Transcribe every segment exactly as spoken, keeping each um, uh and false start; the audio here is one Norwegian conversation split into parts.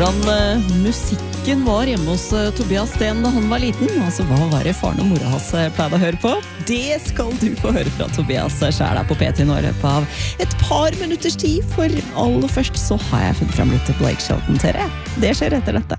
hvordan uh, musikken var hjemme hos uh, Tobias Sten da han var liten. Altså, hva var det faren og mora hans uh, pleide å høre på? Det skal du få høre fra Tobias selv her på P T nå i løpet av et par minutters tid. For aller først så har jeg funnet frem litt til Blake Shelton til dere. Det skjer etter dette.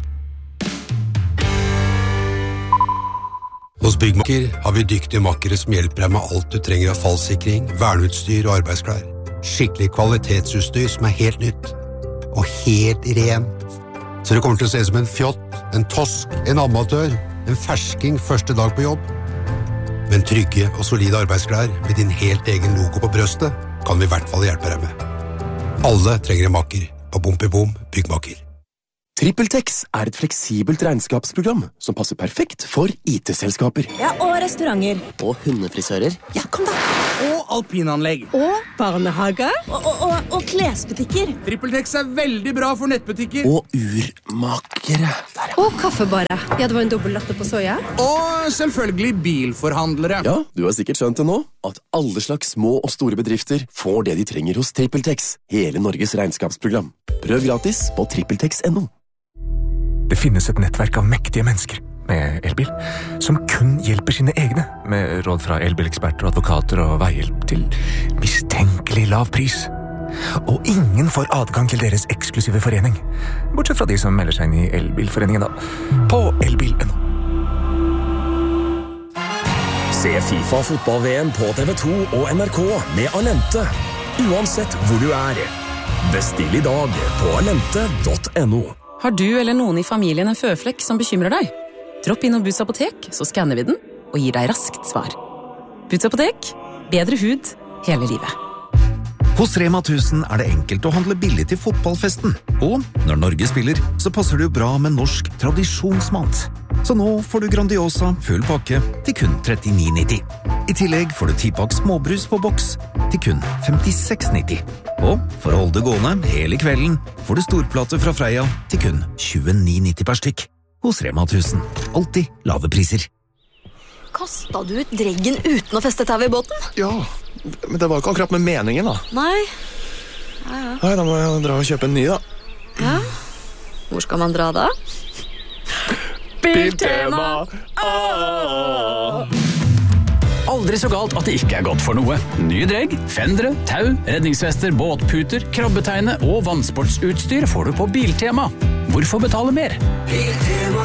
Hos Byggmakker har vi dyktige makkere som hjelper deg med alt du trenger av fallsikring, verneutstyr og arbeidsklær. Skikkelig kvalitetsutstyr som er helt nytt. Og helt rent. Så det kommer til å se som en fjott, en tosk, en amatør, en fersking første dag på jobb. Men trygge og solide arbeidsklær med din helt egen logo på brøstet kan vi i hvert fall hjelpe deg med. Alle trenger en makker på Bompibom Byggmakker. TrippelTex er et fleksibelt regnskapsprogram som passer perfekt for I T-selskaper. Ja, og restauranter. Og hundefrisører. Ja, kom da. Og alpinanlegg. Og barnehage. Og, og, og, og klesbutikker. TrippelTex er veldig bra for nettbutikker. Og urmakere. Der, ja. Og kaffebare. Ja, det var en dobbelt latte på soja. Og selvfølgelig bilforhandlere. Ja, du har sikkert skjønt det nå, at alle slags små og store bedrifter får det de trenger hos TrippelTex. Hele Norges regnskapsprogram. Prøv gratis på trippeltex punktum no. Det finnes et nettverk av mektige mennesker med elbil, som kun hjelper sine egne, med råd fra elbileksperter, advokater og veihjelp til mistenkelig lav pris. Og ingen får adgang til deres eksklusive forening, bortsett fra de som melder seg inn i elbilforeningen da, på elbil punktum no. Se FIFA fotball-V M på T V to og N R K med Alente, uansett hvor du er. Bestill i dag på alente punktum no. Har du eller noen i familien en føflekk som bekymrer deg? Dropp inn og Boots apotek, så skanner vi den og gir deg raskt svar. Boots apotek, bedre hud hele livet. Hos Rema tusen er det enkelt å handle billig til fotballfesten. Og når Norge spiller, så passer det jo bra med norsk tradisjonsmat. Så nå får du Grandiosa full pakke til kun trettini nitti. I tillegg får du ti-pakk småbrus på boks til kun femtiseks nitti. Og for å holde det gående hele kvelden får du storplate fra Freia til kun tjueni nitti per stykk. Hos Rema tusen. Alltid lave priser. Kastet du ut dreggen uten å feste tau i båten? Ja, men det var jo ikke akkurat med meningen da. Nei. Ja, ja. Nei, da må jeg dra og kjøpe en ny da. Ja. Hvor skal man dra da? Biltema! Aldri så galt at det ikke er godt for noe. Nye dregg, fendere, tau, redningsvester, båtputer, krabbetegne og vannsportsutstyr får du på Biltema. Hvorfor betale mer? Biltema.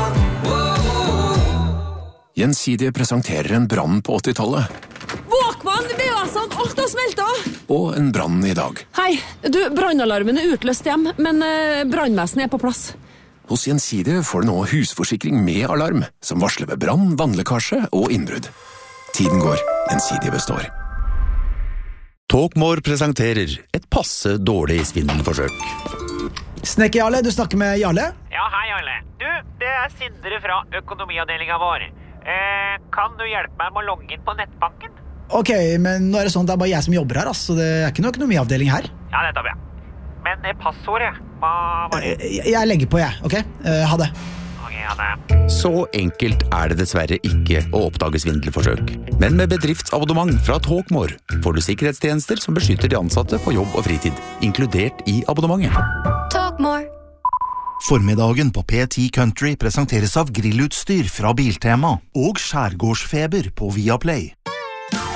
Gjensidige presenterer en brann på åttitallet. Walkman, det var sånn, alt har smeltet. Og en brann i dag. Hei, du, brannalarmen er utløst hjem, men eh, brannvesenet er på plass. Hos Gjensidige får du nå husforsikring med alarm, som varsler ved brann, vannlekkasje og innbrudd. Tiden går, Gjensidige består. Talkmore presenterer et passe dårlig svindelforsøk. Snekker Jarle, du snakker med Jarle? Ja, hei Jarle. Du, det er Sindre fra økonomiavdelingen vår. Eh, kan du hjelpe meg med å logge inn på nettbanken? Ok, men nå er det sånn at det er bare jeg som jobber her, altså. Det er ikke noe økonomiavdeling her. Ja, det tar vi. Men eh, passordet, hva var det? Jeg, jeg legger på, jeg, ok? Uh, ha det. Ok, ha det. Så enkelt er det dessverre ikke å oppdage svindelforsøk. Men med bedriftsabonnement fra Talkmore får du sikkerhetstjenester som beskytter de ansatte på jobb og fritid, inkludert i abonnementet. Talkmore. Formiddagen på P ti Country presenteres av grillutstyr fra Biltema og skjærgårdsfeber på Viaplay.